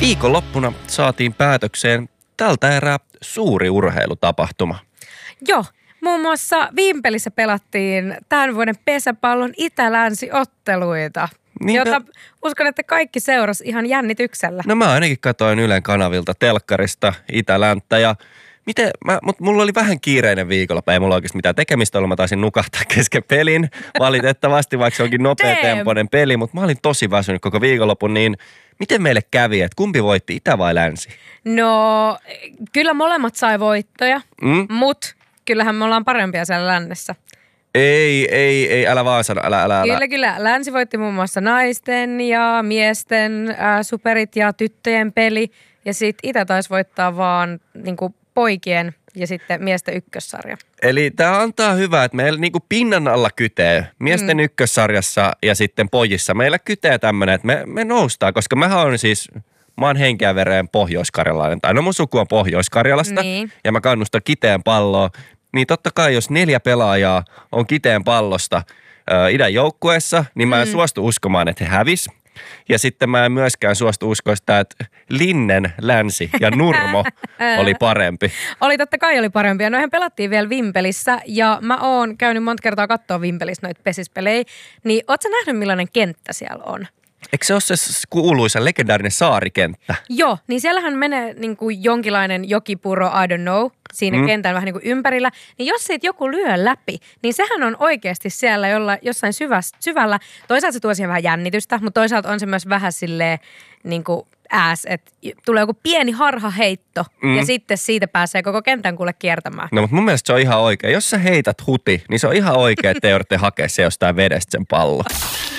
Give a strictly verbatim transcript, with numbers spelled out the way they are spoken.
Viikonloppuna saatiin päätökseen tältä erää suuri urheilutapahtuma. Joo, muun muassa Vimpelissä pelattiin tämän vuoden pesäpallon itä-länsi-otteluita, niin jota me... uskon, että kaikki seurasi ihan jännityksellä. No mä ainakin katsoin Ylen kanavilta telkkarista Itä-länttä ja miten, mä, mut mulla oli vähän kiireinen viikonloppu, ei mulla oikeasti mitään tekemistä ollut, mä taisin nukahtaa kesken pelin valitettavasti, vaikka se onkin nopeatempoinen peli, mutta mä olin tosi väsynyt koko viikonlopun, niin miten meille kävi, että kumpi voitti, Itä vai Länsi? No, kyllä molemmat sai voittoja, Mm? mutta kyllähän me ollaan parempia siellä lännessä. Ei, ei, ei, älä vaan sano, älä, älä, älä. Kyllä, kyllä. Länsi voitti muun muassa naisten ja miesten äh, superit ja tyttöjen peli. Ja sitten Itä taisi voittaa vaan niinku poikien ja sitten miesten ykkössarja. Eli tämä antaa hyvää, että meillä niinku pinnan alla kytee miesten mm. ykkössarjassa ja sitten pojissa. Meillä kytee tämmöinen, että me, me noustaan, koska mähän on siis, mä oon henkeä vereen pohjoiskarjalainen. Tai no mun suku on Pohjois-Karjalasta niin. Ja mä kannustan Kiteen palloa. Niin totta kai, jos neljä pelaajaa on Kiteen pallosta ä, idän joukkueessa, niin mä en mm. suostu uskomaan, että he hävis. Ja sitten mä en myöskään suostu uskoa sitä, että Linnen, Länsi ja Nurmo oli parempi. Oli totta kai oli parempi. Ja noihän pelattiin vielä Vimpelissä ja mä oon käynyt monta kertaa katsoa Vimpelissä noita pesispelejä. Niin oot sä nähnyt millainen kenttä siellä on? Eikö se ole se kuuluisa legendaarinen saarikenttä? Joo, niin siellähän menee niin kuin jonkinlainen jokipuro, I don't know, siinä mm. kentän vähän niin kuin ympärillä. Niin jos siitä joku lyö läpi, niin sehän on oikeasti siellä jolla, jossain syväs, syvällä. Toisaalta se tuo siihen vähän jännitystä, mutta toisaalta on se myös vähän silleen niin kuin ääs, että tulee joku pieni harhaheitto mm. ja sitten siitä pääsee koko kentän kuule kiertämään. No mutta mun mielestä se on ihan oikein. Jos sä heität huti, niin se on ihan oikein, että te joudutte hakea se jostain vedestä sen pallon.